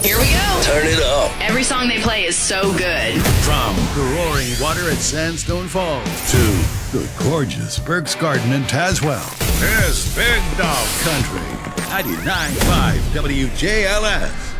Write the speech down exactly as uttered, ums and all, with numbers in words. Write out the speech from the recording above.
Here we go. Turn it up. Every song they play is so good. From the roaring water at Sandstone Falls to the gorgeous Burke's Garden in Tazewell, here's Big Dog Country, ninety-nine point five W J L S.